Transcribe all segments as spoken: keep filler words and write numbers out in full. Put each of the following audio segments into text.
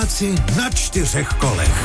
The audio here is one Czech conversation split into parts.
Byťáci na čtyřech kolech.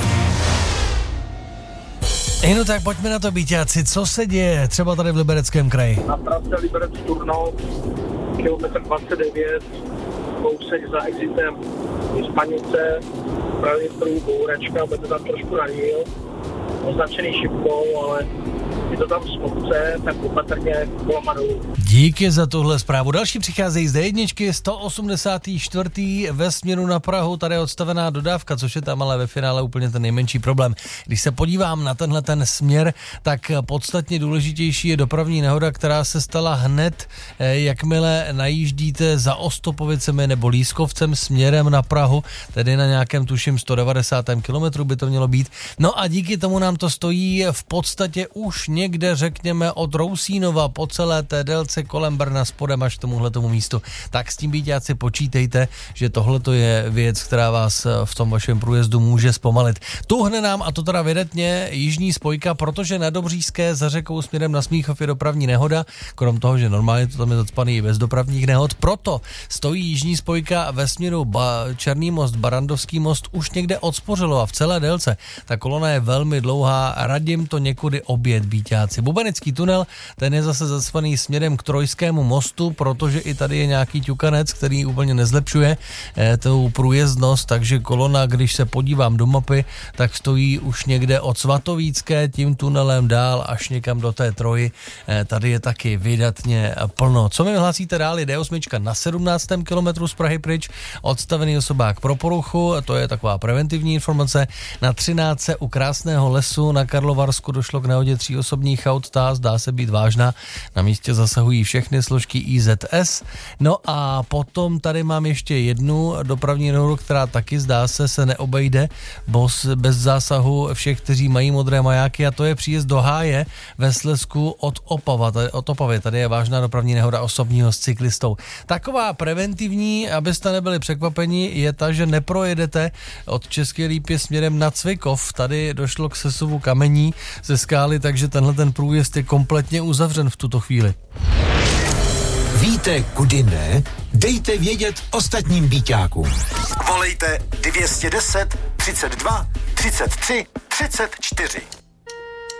No tak pojďme na to, byťáci. Co se děje třeba tady v Libereckém kraji? Na trase Liberec Turnov, kilometr dvacet devět, kousek za exitem Hispanice, pravý první bouračka, bude tam trošku na níl, označený šipkou, ale je to tam smutce, tak opatrně kolama dolů. Díky za tuhle zprávu. Další přicházejí z dé jedničky, sto osmdesát čtyři ve směru na Prahu, tady je odstavená dodávka, což je tam ale ve finále úplně ten nejmenší problém. Když se podívám na tenhle ten směr, tak podstatně důležitější je dopravní nehoda, která se stala hned, jakmile najíždíte za Ostopovicemi nebo Lískovcem směrem na Prahu, tedy na nějakém tuším sto devadesátém kilometru by to mělo být. No a díky tomu nám to stojí v podstatě už někde, řekněme, od Rousínova po celé té délce kolem Brna spodem až k tomuhletomu místu. Tak s tím, byťáci, počítejte, že tohleto je věc, která vás v tom vašem průjezdu může zpomalit. Tuhne nám, a to teda vydatně, jižní spojka, protože na Dobříšské za řekou směrem na Smíchov je dopravní nehoda, krom toho, že normálně to tam je zacpaný i bez dopravních nehod, proto stojí jižní spojka ve směru ba- Černý most, Barandovský most už někde od Spořilova v celé délce. Ta kolona je velmi dlouhá, radím to někudy obět, byťáci. Bubenický tunel, ten je zase zacpaný směrem k Trojskému mostu, protože i tady je nějaký ťukanec, který úplně nezlepšuje eh, tu průjezdnost, takže kolona, když se podívám do mapy, tak stojí už někde od Svatovícké tím tunelem dál až někam do té Troji. Eh, tady je taky vydatně plno. Co mi vyhlásíte dál? Je dé osm na sedmnáctém kilometru z Prahy pryč, odstavený osobák pro poruchu, to je taková preventivní informace. Na třináctce u Krásného lesu na Karlovarsku došlo k nehodě tří osobních aut, ta zdá se být vážná. Na místě zasahují všechny složky í zet es. No a potom tady mám ještě jednu dopravní nehodu, která taky zdá se se neobejde bez zásahu všech, kteří mají modré majáky, a to je příjezd do Háje ve Slezsku od Opava. Tady, od Opavy. Tady je vážná dopravní nehoda osobního s cyklistou. Taková preventivní, abyste nebyli překvapeni, je ta, že neprojedete od České Lípy směrem na Cvikov. Tady došlo k sesuvu kamení ze skály, takže tenhle ten průjezd je kompletně uzavřen v tuto chvíli. Víte, kudy ne? Dejte vědět ostatním byťákům. Volejte dvě stě deset, třicet dva, třicet tři, třicet čtyři.